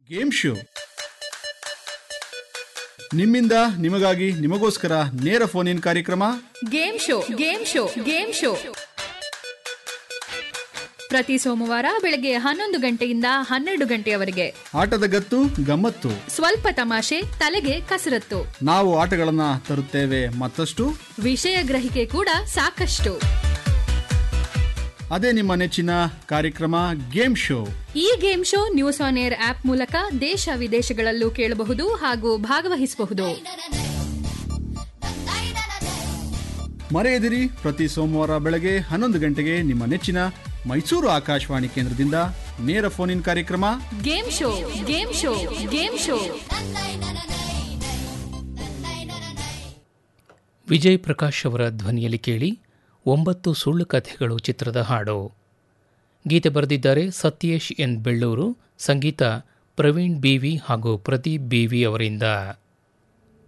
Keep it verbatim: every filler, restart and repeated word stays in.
Game show ನಿಮ್ಮಿಂದ ನಿಮಗಾಗಿ ನಿಮಗೋಸ್ಕರ ನೇರ ಫೋನ್ ಇನ್ ಕಾರ್ಯಕ್ರಮ game show game show game show ಪ್ರತಿ ಸೋಮವಾರ ಬೆಳಗ್ಗೆ ಹನ್ನೊಂದು ಗಂಟೆಯಿಂದ ಹನ್ನೆರಡು ಗಂಟೆಯವರೆಗೆ. ಆಟದ ಗತ್ತು ಗಮ್ಮತ್ತು, ಸ್ವಲ್ಪ ತಮಾಷೆ, ತಲೆಗೆ ಕಸರತ್ತು. ನಾವು ಆಟಗಳನ್ನ ತರುತ್ತೇವೆ ಮತ್ತಷ್ಟು, ವಿಷಯ ಗ್ರಹಿಕೆ ಕೂಡ ಸಾಕಷ್ಟು. ಅದೇ ನಿಮ್ಮ ನೆಚ್ಚಿನ ಕಾರ್ಯಕ್ರಮ ಗೇಮ್ ಶೋ. ಈ game show news on air app ಮೂಲಕ ದೇಶ ವಿದೇಶಗಳಲ್ಲೂ ಕೇಳಬಹುದು ಹಾಗೂ ಭಾಗವಹಿಸಬಹುದು. ಮರೆಯದಿರಿ, ಪ್ರತಿ ಸೋಮವಾರ ಬೆಳಗ್ಗೆ ಹನ್ನೊಂದು ಗಂಟೆಗೆ ನಿಮ್ಮ ನೆಚ್ಚಿನ ಮೈಸೂರು ಆಕಾಶವಾಣಿ ಕೇಂದ್ರದಿಂದ ನೇರ ಫೋನ್ ಇನ್ ಕಾರ್ಯಕ್ರಮ game show game show game show. Vijay Prakash ಅವರ ಧ್ವನಿಯಲ್ಲಿ ಕೇಳಿ ಒಂಬತ್ತು ಸುಳ್ಳು ಕಥೆಗಳು ಚಿತ್ರದ ಹಾಡು. ಗೀತೆ ಬರೆದಿದ್ದಾರೆ ಸತ್ಯೇಶ್ ಎನ್ ಬೆಳ್ಳೂರು, ಸಂಗೀತ ಪ್ರವೀಣ್ ಬಿವಿ ಹಾಗೂ ಪ್ರದೀಪ್ ಬಿವಿ ಅವರಿಂದ.